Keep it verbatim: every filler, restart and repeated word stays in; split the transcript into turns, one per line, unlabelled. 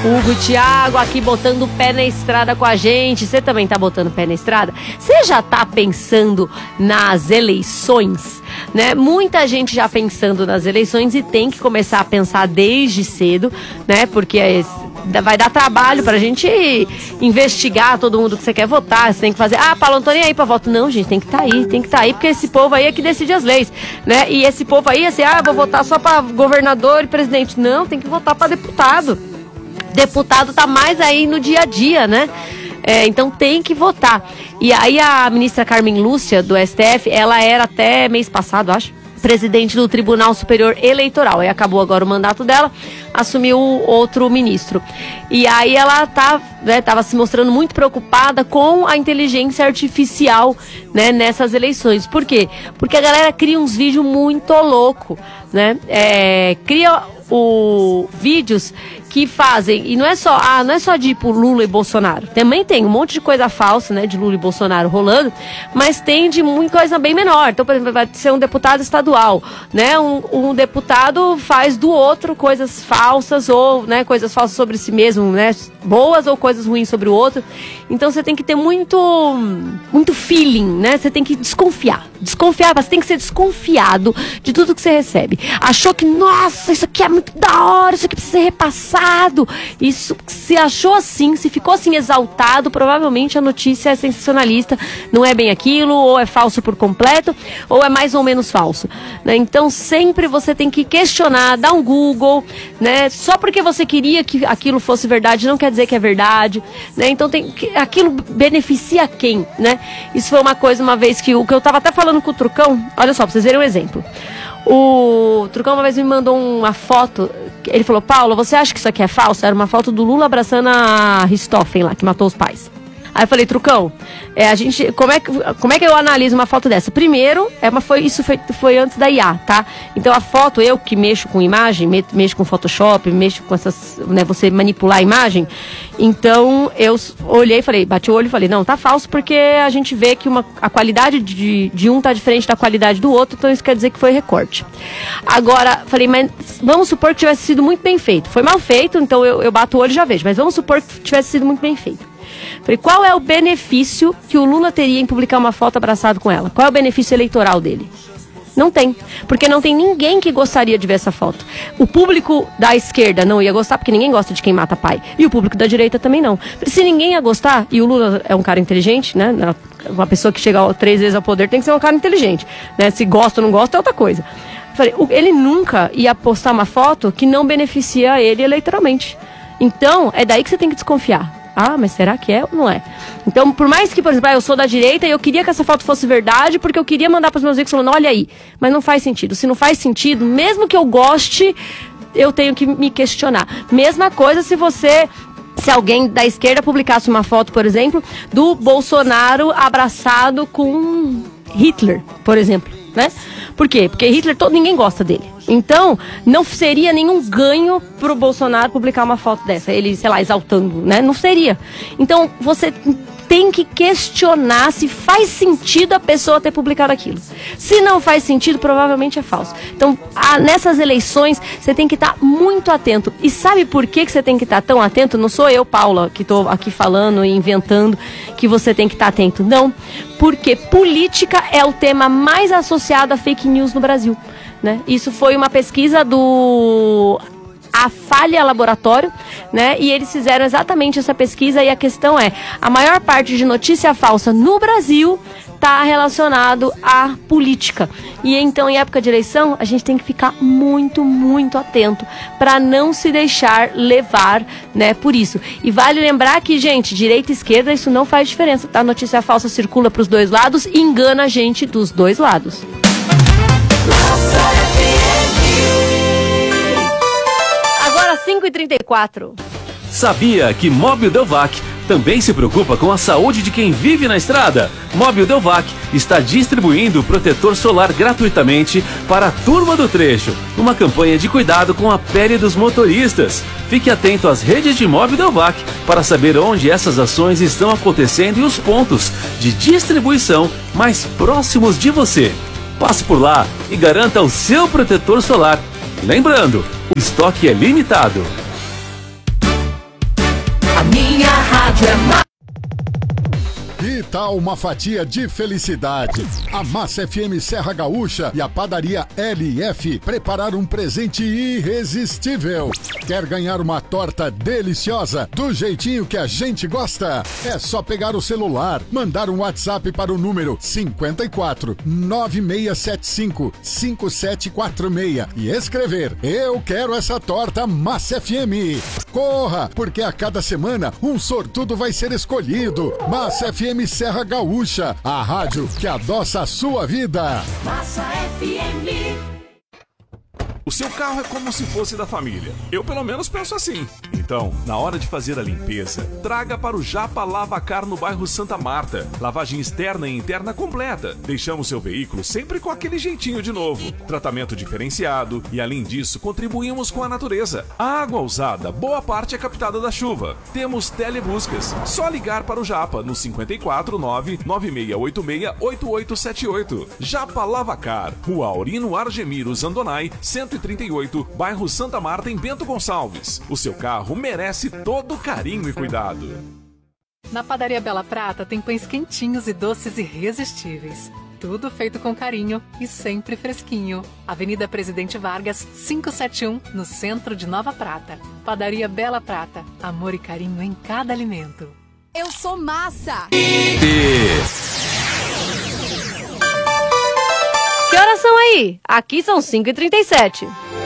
Hugo e Thiago aqui botando o pé na estrada com a gente. Você também tá botando o pé na estrada? Você já tá pensando nas eleições? Né? Muita gente já pensando nas eleições e tem que começar a pensar desde cedo, né? Porque é, vai dar trabalho pra gente investigar todo mundo que você quer votar. Você tem que fazer, ah, Paulo, não tô nem aí pra voto. Não, gente, tem que estar tá aí, tem que estar tá aí, porque esse povo aí é que decide as leis, né? E esse povo aí, assim, ah, vou votar só pra governador e presidente. Não, tem que votar pra deputado. Deputado tá mais aí no dia a dia, né? É, então tem que votar. E aí a ministra Carmen Lúcia, do S T F, ela era até mês passado, acho, presidente do Tribunal Superior Eleitoral. Aí acabou agora o mandato dela, assumiu outro ministro. E aí ela tá, né, tava se mostrando muito preocupada com a inteligência artificial, né, nessas eleições. Por quê? Porque a galera cria uns vídeos muito loucos, né? É, cria o, vídeos que fazem, e não é só, ah, não é só de tipo, Lula e Bolsonaro, também tem um monte de coisa falsa, né, de Lula e Bolsonaro rolando, mas tem de muita coisa bem menor. Então, por exemplo, vai ser um deputado estadual, né, um, um deputado faz do outro coisas falsas ou, né, coisas falsas sobre si mesmo, né, boas ou coisas ruins sobre o outro. Então você tem que ter muito, muito feeling, né, você tem que desconfiar, desconfiar, você tem que ser desconfiado de tudo que você recebe. Achou que, nossa, isso aqui é muito da hora, isso aqui precisa ser repassado. Isso, se achou assim, se ficou assim exaltado, provavelmente a notícia é sensacionalista, não é bem aquilo, ou é falso por completo, ou é mais ou menos falso, né? Então sempre você tem que questionar, dar um Google, né? Só porque você queria que aquilo fosse verdade, não quer dizer que é verdade, né? Então tem, aquilo beneficia quem, né? Isso foi uma coisa, uma vez que o que eu tava até falando com o Trucão, olha só, pra vocês verem um exemplo. O Trucão uma vez me mandou uma foto. Ele falou, Paulo, você acha que isso aqui é falso? Era uma foto do Lula abraçando a Richthofen lá, que matou os pais. Aí eu falei, Trucão, é, a gente, como, é que, como é que eu analiso uma foto dessa? Primeiro, é uma, foi, isso foi, foi antes da I A, tá? Então a foto, eu que mexo com imagem, me, mexo com Photoshop, mexo com essas, né, você manipular a imagem. Então eu olhei, falei, bati o olho e falei, não, tá falso, porque a gente vê que uma, a qualidade de, de um tá diferente da qualidade do outro, então isso quer dizer que foi recorte. Agora, falei, mas vamos supor que tivesse sido muito bem feito. Foi mal feito, então eu, eu bato o olho e já vejo, mas vamos supor que tivesse sido muito bem feito. Falei, qual é o benefício que o Lula teria em publicar uma foto abraçado com ela? Qual é o benefício eleitoral dele? Não tem, porque não tem ninguém que gostaria de ver essa foto. O público da esquerda não ia gostar, porque ninguém gosta de quem mata pai. E o público da direita também não. Se ninguém ia gostar, e o Lula é um cara inteligente, né? Uma pessoa que chega três vezes ao poder tem que ser um cara inteligente, né? Se gosta ou não gosta é outra coisa. Falei, ele nunca ia postar uma foto que não beneficia ele eleitoralmente. Então, é daí que você tem que desconfiar. Ah, mas será que é ou não é? Então, por mais que, por exemplo, eu sou da direita e eu queria que essa foto fosse verdade, porque eu queria mandar para os meus amigos falando, olha aí, mas não faz sentido. Se não faz sentido, mesmo que eu goste, eu tenho que me questionar. Mesma coisa se você... Se alguém da esquerda publicasse uma foto, por exemplo, do Bolsonaro abraçado com Hitler, por exemplo, né? Por quê? Porque Hitler, todo, ninguém gosta dele. Então, não seria nenhum ganho pro Bolsonaro publicar uma foto dessa, ele, sei lá, exaltando, né? Não seria. Então, você tem que questionar se faz sentido a pessoa ter publicado aquilo. Se não faz sentido, provavelmente é falso. Então, a, nessas eleições, você tem que estar muito atento. E sabe por que, que você tem que estar tão atento? Não sou eu, Paula, que estou aqui falando e inventando que você tem que estar atento. Não, porque política é o tema mais associado a fake news no Brasil, né? Isso foi uma pesquisa do... a Falha Laboratório, né? E eles fizeram exatamente essa pesquisa e a questão é, a maior parte de notícia falsa no Brasil está relacionado à política. E então, em época de eleição, a gente tem que ficar muito, muito atento para não se deixar levar, né, por isso. E vale lembrar que, gente, direita e esquerda, isso não faz diferença, tá? A notícia falsa circula para os dois lados e engana a gente dos dois lados. Agora cinco e trinta e quatro.
Sabia que Móbil Delvac também se preocupa com a saúde de quem vive na estrada? Móbil Delvac está distribuindo protetor solar gratuitamente para a turma do trecho, uma campanha de cuidado com a pele dos motoristas. Fique atento às redes de Móbil Delvac para saber onde essas ações estão acontecendo e os pontos de distribuição mais próximos de você. Passe por lá e garanta o seu protetor solar. Lembrando, o estoque é limitado.
rádio é Massa.
Que tal uma fatia de felicidade? A Massa F M Serra Gaúcha e a padaria L F prepararam um presente irresistível. Quer ganhar uma torta deliciosa do jeitinho que a gente gosta? É só pegar o celular, mandar um WhatsApp para o número cinco quatro nove seis sete cinco cinco sete quatro seis e escrever: eu quero essa torta Massa F M. Corra, porque a cada semana um sortudo vai ser escolhido. Massa F M Serra Gaúcha, a rádio que adoça a sua vida.
Massa F M.
O seu carro é como se fosse da família. Eu pelo menos penso assim. Então, na hora de fazer a limpeza, traga para o Japa Lavacar no bairro Santa Marta. Lavagem externa e interna completa. Deixamos seu veículo sempre com aquele jeitinho de novo. Tratamento diferenciado e, além disso, contribuímos com a natureza. A água usada, boa parte é captada da chuva. Temos telebuscas. Só ligar para o Japa no cinco quatro nove nove seis oito seis oito oito sete oito. Japa Lavacar, Rua Aurino Argemiro Zandonai, cento e trinta e oito, bairro Santa Marta, em Bento Gonçalves. O seu carro merece todo carinho e cuidado.
Na Padaria Bela Prata tem pães quentinhos e doces irresistíveis. Tudo feito com carinho e sempre fresquinho. Avenida Presidente Vargas, quinhentos e setenta e um, no centro de Nova Prata. Padaria Bela Prata. Amor e carinho em cada alimento.
Eu sou Massa.
Que horas são aí? Aqui são cinco e trinta e sete.